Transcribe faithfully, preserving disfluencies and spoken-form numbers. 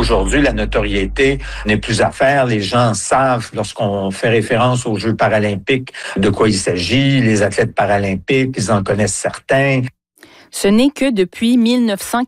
Aujourd'hui, la notoriété n'est plus à faire. Les gens savent, lorsqu'on fait référence aux Jeux paralympiques, de quoi il s'agit. Les athlètes paralympiques, ils en connaissent certains. Ce n'est que depuis mille neuf cent